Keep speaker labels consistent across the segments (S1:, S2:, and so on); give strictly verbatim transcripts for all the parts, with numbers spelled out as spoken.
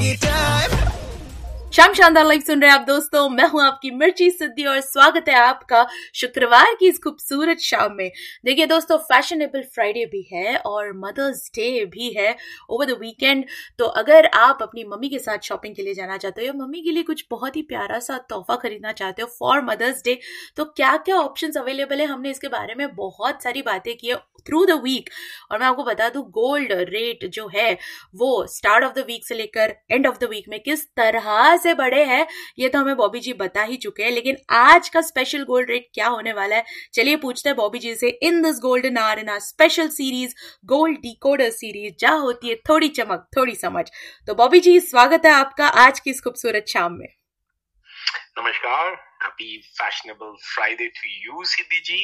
S1: शाम शानदार लाइव सुन रहे हैं आप दोस्तों। मैं हूं आपकी मिर्ची सिद्धि और स्वागत है आपका शुक्रवार की इस खूबसूरत शाम में। देखिए दोस्तों, फैशनेबल फ्राइडे भी है और मदर्स डे भी है ओवर द वीकेंड। तो अगर आप अपनी मम्मी के साथ शॉपिंग के लिए जाना चाहते हो या मम्मी के लिए कुछ बहुत ही प्यारा सा तोहफा खरीदना चाहते हो फॉर मदर्स डे, तो क्या क्या ऑप्शंस अवेलेबल है, हमने इसके बारे में बहुत सारी बातें की है थ्रू द वीक। और मैं आपको बता दूं, गोल्ड रेट जो है वो स्टार्ट ऑफ द वीक से लेकर एंड ऑफ द वीक में किस तरह से बढ़े हैं, ये तो हमें बॉबी जी बता ही चुके हैं। लेकिन आज का स्पेशल गोल्ड रेट क्या होने वाला है, चलिए पूछते हैं बॉबी जी से in this golden hour in our special series gold decoder series, जहां होती है थोड़ी चमक थोड़ी समझ। तो बॉबी जी, स्वागत है आपका आज की इस खूबसूरत शाम में।
S2: नमस्कार, happy fashionable Friday to you Siddhi ji.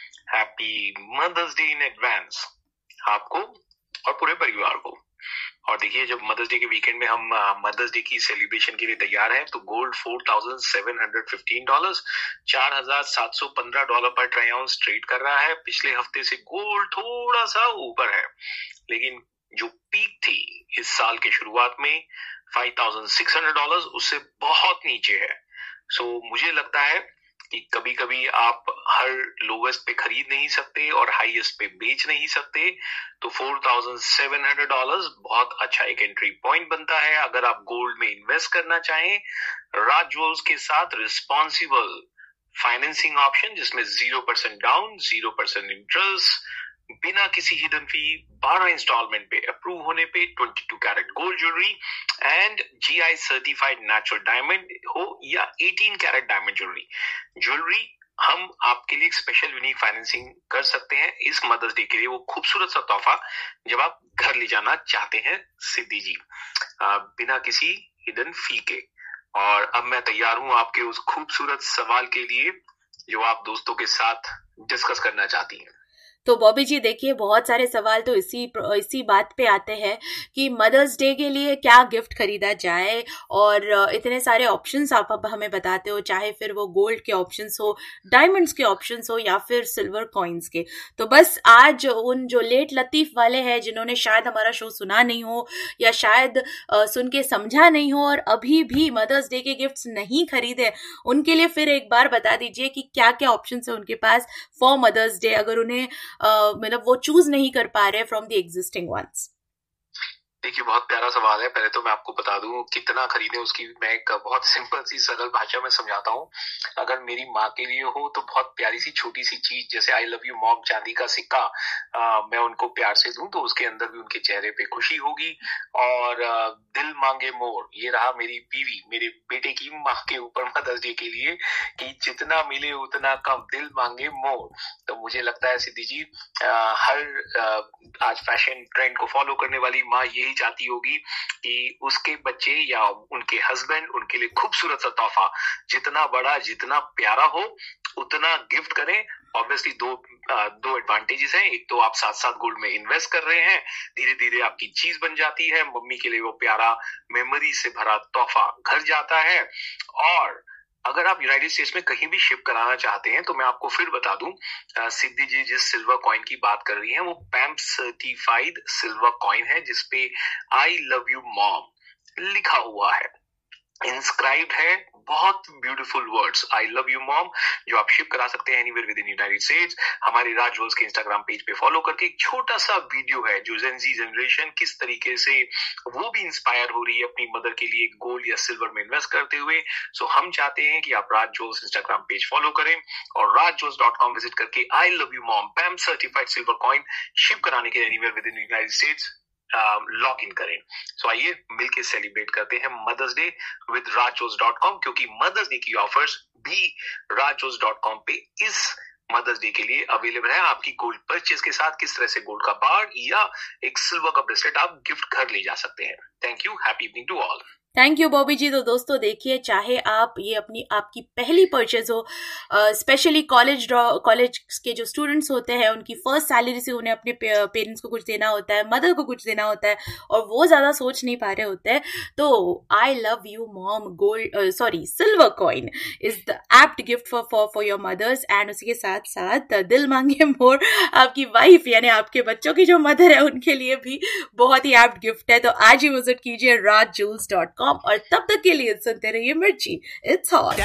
S2: Happy mother's day in advance आपको और पूरे परिवार को। और देखिए, जब मदर्स डे के वीकेंड में हम मदर्स डे की सेलिब्रेशन के लिए तैयार हैं, तो gold four thousand seven hundred fifteen dollar चार हजार सात सौ पंद्रह डॉलर पर ट्राई आउंस ट्रेड कर रहा है। पिछले हफ्ते से गोल्ड थोड़ा सा ऊपर है, लेकिन जो पीक थी इस साल के शुरुआत में five thousand six hundred dollar उससे बहुत नीचे है। सो so, मुझे लगता है कि कभी कभी आप हर लोवेस्ट पे खरीद नहीं सकते और हाईएस्ट पे बेच नहीं सकते, तो four thousand seven hundred dollar बहुत अच्छा एक एंट्री पॉइंट बनता है अगर आप गोल्ड में इन्वेस्ट करना चाहें। राज ज्वेल्स के साथ रिस्पॉन्सिबल फाइनेंसिंग ऑप्शन जिसमें zero percent down, zero percent interest, बिना किसी हिडन फी, बारह इंस्टॉलमेंट पे अप्रूव होने पे बाईस carat gold jewellery and GI certified natural diamond हो या अठारह कैरेट डायमंड ज्वेलरी ज्वेलरी हम आपके लिए स्पेशल यूनिक फाइनेंसिंग कर सकते हैं इस मदर्स डे के लिए। वो खूबसूरत सा तोहफा जब आप घर ले जाना चाहते हैं सिद्धि जी, आ, बिना किसी हिडन फी के। और अब मैं तैयार हूं आपके उस खूबसूरत सवाल के लिए जो आप दोस्तों के साथ डिस्कस करना चाहती हैं।
S1: तो बॉबी जी देखिए, बहुत सारे सवाल तो इसी इसी बात पे आते हैं कि मदर्स डे के लिए क्या गिफ्ट खरीदा जाए, और इतने सारे ऑप्शंस आप अब हमें बताते हो, चाहे फिर वो गोल्ड के ऑप्शंस हो, डायमंड्स के ऑप्शंस हो या फिर सिल्वर कॉइन्स के। तो बस आज उन जो लेट लतीफ वाले हैं जिन्होंने शायद हमारा शो सुना नहीं हो या शायद आ, सुन के समझा नहीं हो और अभी भी मदर्स डे के गिफ्ट्स नहीं खरीदे, उनके लिए फिर एक बार बता दीजिए कि क्या क्या ऑप्शंस है उनके पास फॉर मदर्स डे, अगर उन्हें Uh, मतलब वो चूज नहीं कर पा रहे फ्रॉम द एग्जिस्टिंग वंस।
S2: देखिए, बहुत प्यारा सवाल है। पहले तो मैं आपको बता दूं कितना खरीदे उसकी मैं एक बहुत सिंपल सी सरल भाषा में समझाता हूं। अगर मेरी माँ के लिए हो तो बहुत प्यारी सी छोटी सी चीज, जैसे आई लव यू मॉम चांदी का सिक्का, आ, मैं उनको प्यार से दूं तो उसके अंदर भी उनके चेहरे पे खुशी होगी। और आ, दिल मांगे मोर, ये रहा मेरी बीवी मेरे बेटे की माँ के ऊपर मदर्स डे के लिए कि जितना मिले उतना कम, दिल मांगे मोर। तो मुझे लगता है सिद्धि जी, आ, हर आ, आज फैशन ट्रेंड को फॉलो करने वाली माँ यही चाहती होगी कि उसके बच्चे या उनके हस्बैंड उनके लिए खूबसूरत सा तोहफा जितना बड़ा जितना प्यारा हो उतना गिफ्ट करें। ऑब्वियसली दो दो एडवांटेजेस हैं। एक तो आप साथ साथ गोल्ड में इन्वेस्ट कर रहे हैं, धीरे धीरे आपकी चीज बन जाती है, मम्मी के लिए वो प्यारा मेमोरी से भरा तोहफा घर जाता है। और अगर आप यूनाइटेड स्टेट्स में कहीं भी शिप कराना चाहते हैं तो मैं आपको फिर बता दूं, सिद्धि जी जिस सिल्वर कॉइन की बात कर रही हैं वो पैम्प सर्टिफाइड सिल्वर कॉइन है जिसपे आई लव यू मॉम लिखा हुआ है, इंस्क्राइब्ड है, बहुत beautiful words I love you mom, जो आप शिप करा सकते हैं anywhere with in United states. हमारे राज ज्वेल्स के इंस्टाग्राम पेज पे फॉलो करके एक छोटा सा वीडियो है जो जेनजी जनरेशन किस तरीके से वो भी इंस्पायर हो रही है अपनी मदर के लिए गोल्ड या सिल्वर में इन्वेस्ट करते हुए। सो हम चाहते हैं कि आप राज ज्वेल्स इंस्टाग्राम पेज फॉलो करें और राज ज्वेल्स डॉट कॉम विजिट करके I love you mom पैम certified silver coin ship कराने के लिए anywhere with in United states log in करें। सो आइए मिलके सेलिब्रेट करते हैं mother's day with Raj jewels dot com, क्योंकि मदर्स डे की ऑफर्स भी राज ज्वेल्स डॉट कॉम पे इस मदर्स डे के लिए अवेलेबल है। आपकी गोल्ड परचेज के साथ किस तरह से गोल्ड का बार या एक सिल्वर का ब्रेसलेट आप गिफ्ट घर ले जा सकते हैं। Thank you, happy evening to all.
S1: Thank you Bobby जी। तो दोस्तों देखिए, चाहे आप ये अपनी आपकी पहली परचेज हो, स्पेशली कॉलेज कॉलेज के जो स्टूडेंट्स होते हैं उनकी फर्स्ट सैलरी से उन्हें अपने पेरेंट्स को कुछ देना होता है, मदर को कुछ देना होता है और वो ज्यादा सोच नहीं पा रहे होते हैं, तो I love you mom gold sorry silver coin is the apt gift for for for your mother's. And उसी के साथ साथ दिल मांगे मोर आपकी वाइफ यानी आपके बच्चों की जो मदर है उनके लिए भी बहुत ही एप्ट गिफ्ट है। तो आज ही विजिट कीजिए राज जूल्स डॉट कॉम और तब तक के लिए सुनते रहिए मिर्ची, इट्स हॉट।